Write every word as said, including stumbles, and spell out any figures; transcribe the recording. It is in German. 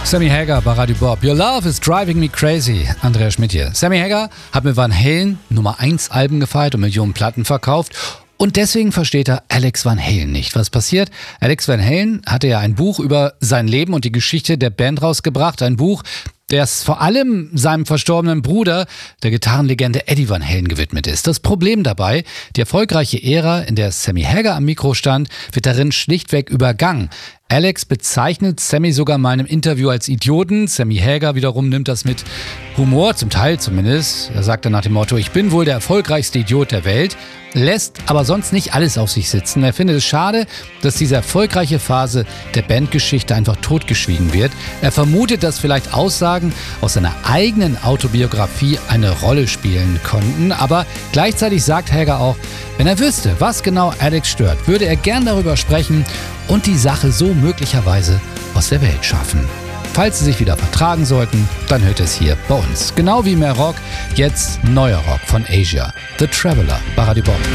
Sammy Hagar bei Radio Bob. Your love is driving me crazy. Andreas Schmidt hier. Sammy Hagar hat mit Van Halen Nummer eins Alben gefeiert und Millionen Platten verkauft. Und deswegen versteht er Alex Van Halen nicht. Was passiert? Alex Van Halen hatte ja ein Buch über sein Leben und die Geschichte der Band rausgebracht. Ein Buch, das vor allem seinem verstorbenen Bruder, der Gitarrenlegende Eddie Van Halen, gewidmet ist. Das Problem dabei, die erfolgreiche Ära, in der Sammy Hagar am Mikro stand, wird darin schlichtweg übergangen. Alex bezeichnet Sammy sogar mal in einem Interview als Idioten. Sammy Hagar wiederum nimmt das mit Humor, zum Teil zumindest. Er sagt dann nach dem Motto, ich bin wohl der erfolgreichste Idiot der Welt, lässt aber sonst nicht alles auf sich sitzen. Er findet es schade, dass diese erfolgreiche Phase der Bandgeschichte einfach totgeschwiegen wird. Er vermutet, dass vielleicht Aussagen aus seiner eigenen Autobiografie eine Rolle spielen konnten. Aber gleichzeitig sagt Hagar auch, wenn er wüsste, was genau Alex stört, würde er gern darüber sprechen und die Sache so möglicherweise aus der Welt schaffen. Falls sie sich wieder vertragen sollten, dann hört es hier bei uns. Genau wie mehr Rock, jetzt neuer Rock von Asia. The Traveler bei Radio Bob.